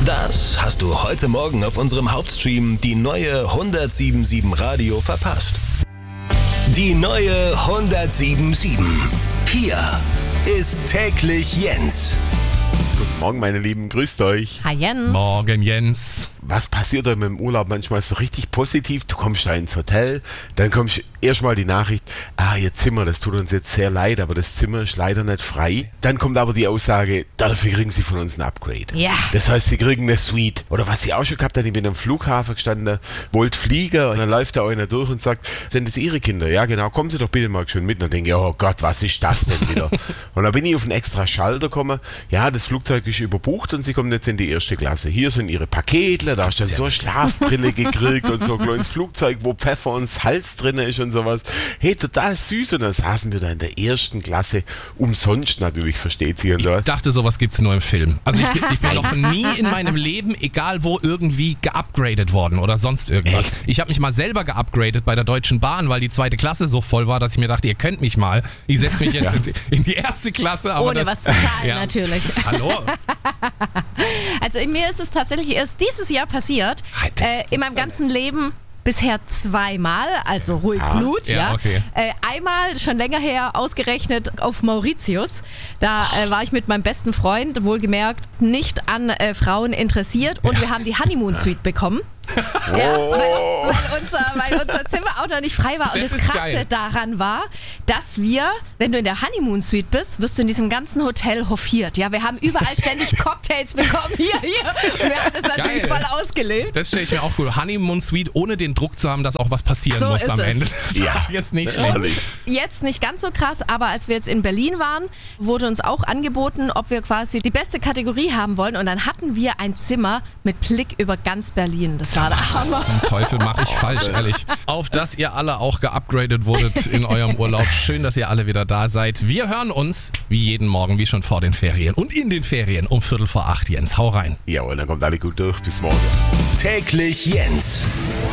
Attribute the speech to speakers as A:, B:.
A: Das hast du heute Morgen auf unserem Hauptstream die neue 107.7 Radio verpasst. Die neue 107.7. Hier ist täglich Jens.
B: Guten Morgen, meine Lieben, grüßt euch.
C: Hi Jens.
D: Morgen, Jens.
B: Was passiert euch mit dem Urlaub manchmal so richtig positiv? Du kommst da ins Hotel, dann kommst erstmal die Nachricht, Ihr Zimmer, das tut uns jetzt sehr leid, aber das Zimmer ist leider nicht frei. Dann kommt aber die Aussage, dafür kriegen Sie von uns ein Upgrade.
C: Ja.
B: Das heißt, Sie kriegen eine Suite. Oder was ich auch schon gehabt habe, ich bin am Flughafen gestanden, wollte fliegen und dann läuft da einer durch und sagt, sind das Ihre Kinder? Ja genau, kommen Sie doch bitte mal schön mit. Und dann denke ich, oh Gott, was ist das denn wieder? Und dann bin ich auf einen extra Schalter gekommen, ja, das Flugzeug ist überbucht und Sie kommen jetzt in die erste Klasse. Hier sind Ihre Pakete, da hast du dann so eine Schlafbrille gekriegt und so ein kleines Flugzeug, wo Pfeffer und Salz drin ist und sowas. Hey, total süß. Und dann saßen wir da in der ersten Klasse, umsonst natürlich, versteht sie und sowas.
D: Ich dachte, sowas gibt's nur im Film. Also ich bin noch nie in meinem Leben, egal wo, irgendwie geupgradet worden oder sonst irgendwas.
B: Echt?
D: Ich habe mich mal selber geupgradet bei der Deutschen Bahn, weil die zweite Klasse so voll war, dass ich mir dachte, ihr könnt mich mal. Ich setze mich jetzt in die erste Klasse. Aber
C: Ohne was zu zahlen,
D: ja.
C: natürlich.
D: Hallo?
C: Also mir ist es tatsächlich erst dieses Jahr passiert,
D: Das
C: in meinem ganzen Leben bisher zweimal, also ruhig Blut,
D: ja,
C: ja.
D: okay.
C: Einmal, schon länger her, ausgerechnet auf Mauritius. Da war ich mit meinem besten Freund, wohlgemerkt, nicht an Frauen interessiert und wir haben die Honeymoon Suite bekommen. Ja, weil unser Zimmer auch noch nicht frei war. Und
D: Das
C: das
D: ist
C: Krasse
D: geil.
C: daran war, dass wir, wenn du in der Honeymoon Suite bist, wirst du in diesem ganzen Hotel hofiert. Ja, wir haben überall ständig Cocktails bekommen. Hier. Und wir haben das natürlich
D: Geil.
C: voll ausgelebt.
D: Das stelle ich mir auch cool. Honeymoon Suite, ohne den Druck zu haben, dass auch was passieren
C: So
D: muss
C: ist
D: am
C: es.
D: Ende. Das
B: Ja.
D: ist nicht
B: Ja.
D: schlecht.
C: Jetzt nicht ganz so krass, aber als wir jetzt in Berlin waren, wurde uns auch angeboten, ob wir quasi die beste Kategorie haben wollen. Und dann hatten wir ein Zimmer mit Blick über ganz Berlin. Das war der Hammer.
D: Was zum Teufel mache ich falsch, ehrlich. Auf dass ihr alle auch geupgradet wurdet in eurem Urlaub. Schön, dass ihr alle wieder da seid. Wir hören uns wie jeden Morgen, wie schon vor den Ferien und in den Ferien um 7:45. Jens, hau rein.
B: Jawohl, dann kommt alle gut durch. Bis morgen.
A: Täglich Jens.